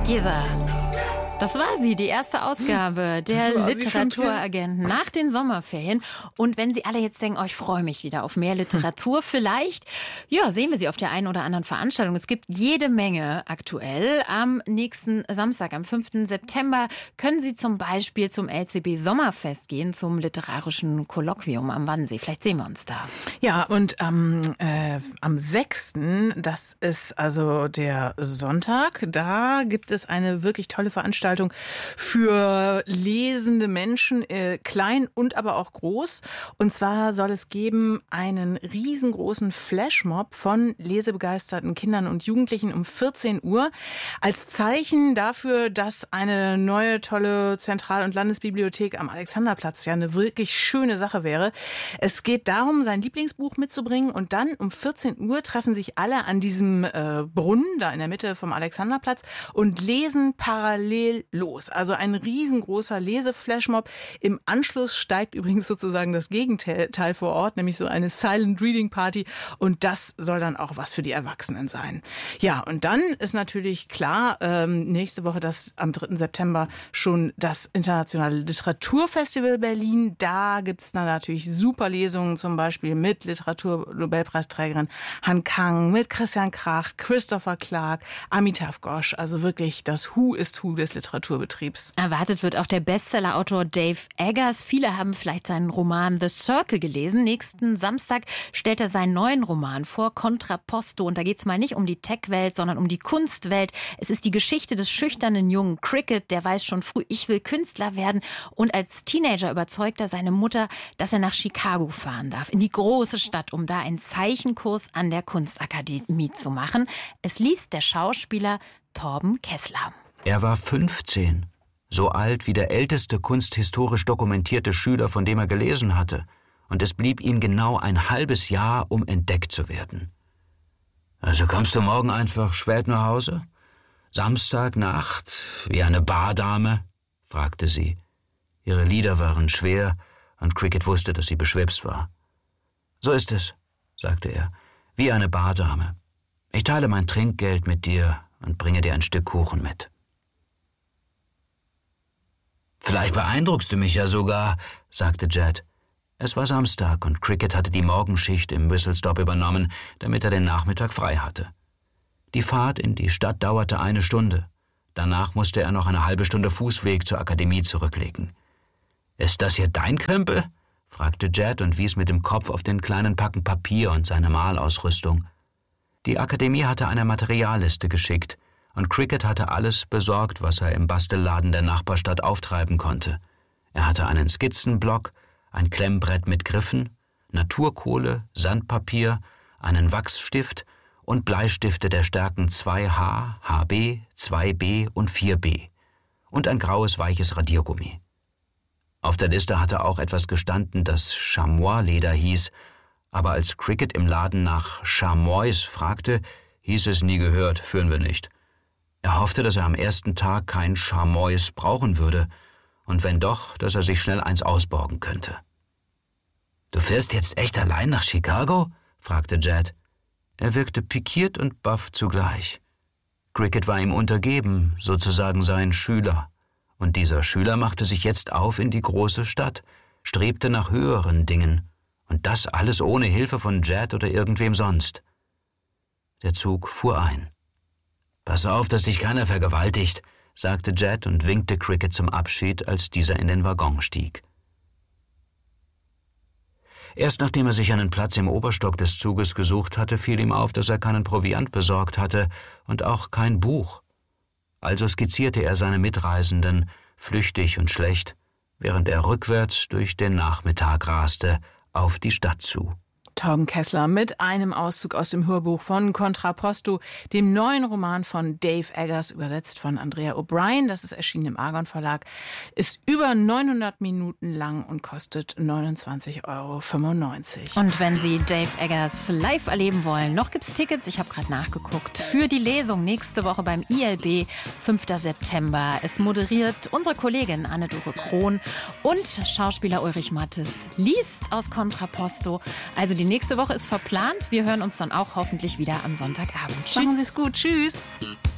Gesa. Das war sie, die erste Ausgabe der Literaturagenten nach den Sommerferien. Und wenn Sie alle jetzt denken, oh, ich freue mich wieder auf mehr Literatur, vielleicht sehen wir sie auf der einen oder anderen Veranstaltung. Es gibt jede Menge aktuell. Am nächsten Samstag, am 5. September, können Sie zum Beispiel zum LCB Sommerfest gehen, zum literarischen Kolloquium am Wannsee. Vielleicht sehen wir uns da. Ja, und am 6., das ist also der Sonntag, da gibt es eine wirklich tolle Veranstaltung für lesende Menschen, klein und aber auch groß. Und zwar soll es geben einen riesengroßen Flashmob von lesebegeisterten Kindern und Jugendlichen um 14 Uhr als Zeichen dafür, dass eine neue, tolle Zentral- und Landesbibliothek am Alexanderplatz ja eine wirklich schöne Sache wäre. Es geht darum, sein Lieblingsbuch mitzubringen und dann um 14 Uhr treffen sich alle an diesem Brunnen da in der Mitte vom Alexanderplatz und lesen parallel los. Also ein riesengroßer Leseflashmob. Im Anschluss steigt übrigens sozusagen das Gegenteil vor Ort, nämlich so eine Silent Reading Party. Und das soll dann auch was für die Erwachsenen sein. Ja, und dann ist natürlich klar, nächste Woche, das am 3. September schon das Internationale Literaturfestival Berlin. Da gibt's dann natürlich super Lesungen, zum Beispiel mit Literatur-Nobelpreisträgerin Han Kang, mit Christian Kracht, Christopher Clark, Amitav Ghosh. Also wirklich das Who is Who des Literaturbetriebs. Erwartet wird auch der Bestsellerautor Dave Eggers. Viele haben vielleicht seinen Roman The Circle gelesen. Nächsten Samstag stellt er seinen neuen Roman vor, Contrapposto. Und da geht es mal nicht um die Tech-Welt, sondern um die Kunstwelt. Es ist die Geschichte des schüchternen jungen Cricket, der weiß schon früh, ich will Künstler werden. Und als Teenager überzeugt er seine Mutter, dass er nach Chicago fahren darf, in die große Stadt, um da einen Zeichenkurs an der Kunstakademie zu machen. Es liest der Schauspieler Torben Kessler. Er war 15, so alt wie der älteste kunsthistorisch dokumentierte Schüler, von dem er gelesen hatte. Und es blieb ihm genau ein halbes Jahr, um entdeckt zu werden. »Also kommst du morgen einfach spät nach Hause? Samstagnacht, wie eine Bardame?« fragte sie. Ihre Lider waren schwer und Cricket wusste, dass sie beschwipst war. »So ist es«, sagte er, »wie eine Bardame. Ich teile mein Trinkgeld mit dir und bringe dir ein Stück Kuchen mit.« »Vielleicht beeindruckst du mich ja sogar«, sagte Jet. Es war Samstag und Cricket hatte die Morgenschicht im Whistle-Stop übernommen, damit er den Nachmittag frei hatte. Die Fahrt in die Stadt dauerte 1 Stunde. Danach musste er noch eine halbe Stunde Fußweg zur Akademie zurücklegen. »Ist das hier dein Krempel?« fragte Jet und wies mit dem Kopf auf den kleinen Packen Papier und seine Malausrüstung. Die Akademie hatte eine Materialliste geschickt, und Cricket hatte alles besorgt, was er im Bastelladen der Nachbarstadt auftreiben konnte. Er hatte einen Skizzenblock, ein Klemmbrett mit Griffen, Naturkohle, Sandpapier, einen Wachsstift und Bleistifte der Stärken 2H, HB, 2B und 4B und ein graues, weiches Radiergummi. Auf der Liste hatte auch etwas gestanden, das Chamois-Leder hieß, aber als Cricket im Laden nach Chamois fragte, hieß es: »Nie gehört, führen wir nicht.« Er hoffte, dass er am ersten Tag kein Chamois brauchen würde und wenn doch, dass er sich schnell eins ausborgen könnte. »Du fährst jetzt echt allein nach Chicago?« fragte Jet. Er wirkte pikiert und baff zugleich. Cricket war ihm untergeben, sozusagen sein Schüler. Und dieser Schüler machte sich jetzt auf in die große Stadt, strebte nach höheren Dingen. Und das alles ohne Hilfe von Jet oder irgendwem sonst. Der Zug fuhr ein. »Pass auf, dass dich keiner vergewaltigt«, sagte Jet und winkte Cricket zum Abschied, als dieser in den Waggon stieg. Erst nachdem er sich einen Platz im Oberstock des Zuges gesucht hatte, fiel ihm auf, dass er keinen Proviant besorgt hatte und auch kein Buch. Also skizzierte er seine Mitreisenden, flüchtig und schlecht, während er rückwärts durch den Nachmittag raste, auf die Stadt zu. Torben Kessler mit einem Auszug aus dem Hörbuch von Contrapposto, dem neuen Roman von Dave Eggers, übersetzt von Andrea O'Brien. Das ist erschienen im Argon Verlag, ist über 900 Minuten lang und kostet 29,95 €. Und wenn Sie Dave Eggers live erleben wollen, noch gibt's Tickets, ich habe gerade nachgeguckt, für die Lesung nächste Woche beim ILB, 5. September. Es moderiert unsere Kollegin Anne-Dore Krohn und Schauspieler Ulrich Mattes liest aus Contrapposto. Also die nächste Woche ist verplant. Wir hören uns dann auch hoffentlich wieder am Sonntagabend. Tschüss. Machen Sie es gut. Tschüss.